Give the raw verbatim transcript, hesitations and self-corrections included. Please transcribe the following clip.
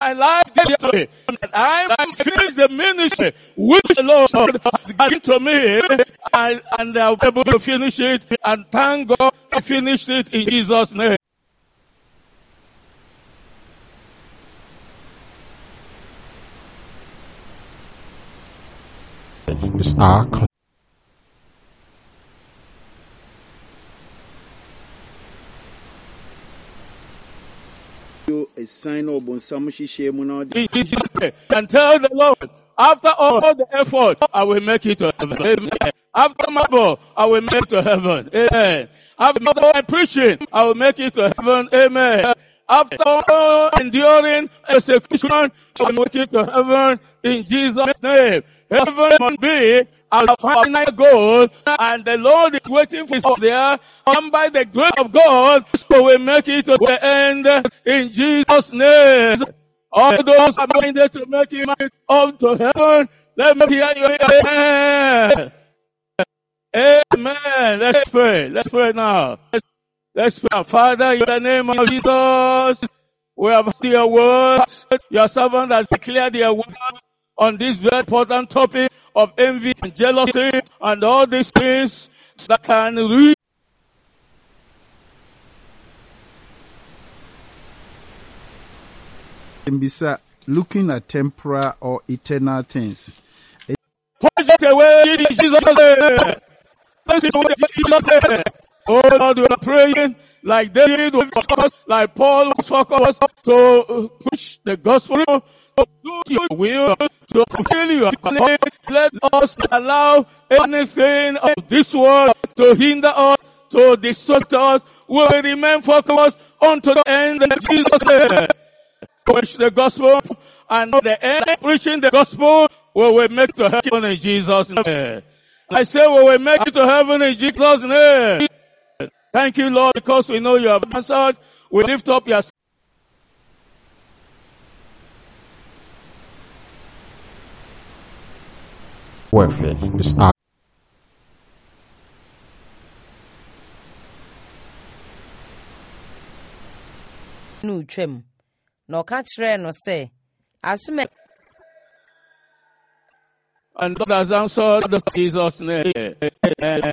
my life today, that I might finish the ministry which the Lord has given to me, and, and I'll be able to finish it, and thank God I finished it in Jesus' name. It's our a sign of Bonsamushi and tell the Lord, after all the effort, I will make it to heaven. Amen. After my ball, I will make it to heaven. Amen. After my preaching, I will make it to heaven. Amen. After all enduring execution, I will make it to heaven in Jesus' name. Heaven must be our final goal, and the Lord is waiting for us there, and by the grace of God, so we make it to the end in Jesus' name. All those are minded to make it up to heaven, let me hear you. Amen. Amen. Let's pray. Let's pray now. Let's, let's pray. Father, in the name of Jesus, we have heard your words. Your servant has declared your word on this very important topic of envy and jealousy and all these things that can reach. Looking at temporal or eternal things. Push it away in Jesus' name. Push it away in Jesus' name. Oh Lord, we are praying like David was focused, like Paul was focused to push the gospel, to do your will, to fulfill your calling. Let us allow anything of this world to hinder us, to distract us. We will remain focused unto the end of Jesus' name. Preach the gospel, and the end preaching the gospel, we will make to heaven in Jesus' name. I say we will make it to heaven in Jesus' name. Thank you, Lord, because we know you have answered. We lift up your welfare. It's our no twem. No catch re no say. Asume. And God has answered in Jesus' name. Amen.